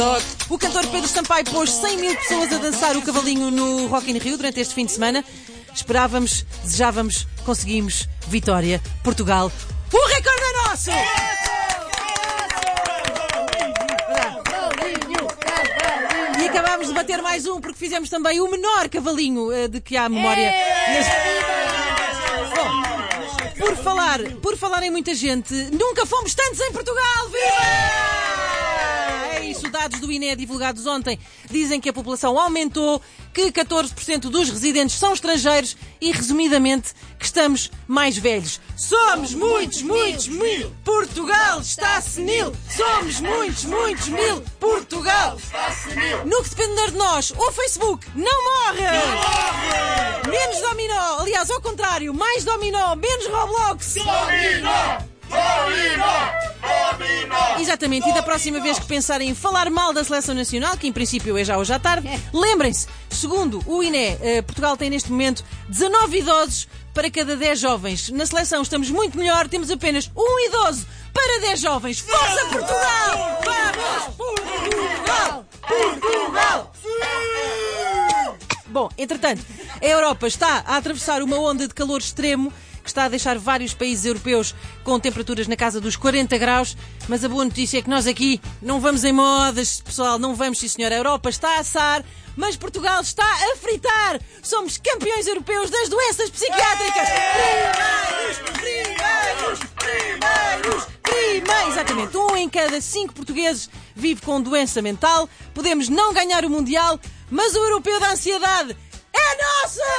O cantor Pedro Sampaio pôs 100 mil pessoas a dançar o cavalinho no Rock in Rio durante este fim de semana. Esperávamos, desejávamos, conseguimos. Vitória, Portugal. O recorde é nosso! E acabámos de bater mais um porque fizemos também o menor cavalinho de que há memória. Bom, por falar em muita gente, nunca fomos tantos em Portugal! Viva! Dados do INE divulgados ontem dizem que a população aumentou, que 14% dos residentes são estrangeiros e, resumidamente, que estamos mais velhos. Somos muitos mil. Portugal está senil. Somos muitos mil. Portugal está senil. No que depender de nós, o Facebook não morre. Menos dominó. Aliás, ao contrário, mais dominó, menos Roblox. Exatamente, e da próxima vez que pensarem em falar mal da Seleção Nacional, que em princípio é já hoje à tarde, lembrem-se, segundo o INE, Portugal tem neste momento 19 idosos para cada 10 jovens. Na seleção estamos muito melhor, temos apenas um idoso para 10 jovens. Força Portugal! Vamos Portugal! Portugal! Bom, entretanto, a Europa está a atravessar uma onda de calor extremo que está a deixar vários países europeus com temperaturas na casa dos 40 graus, mas a boa notícia é que nós aqui não vamos em modas, pessoal, não vamos, sim senhora. A Europa está a assar, mas Portugal está a fritar. Somos campeões europeus das doenças psiquiátricas. Primeiros. Exatamente, 1 em cada 5 portugueses vive com doença mental. Podemos não ganhar o Mundial, mas o europeu da ansiedade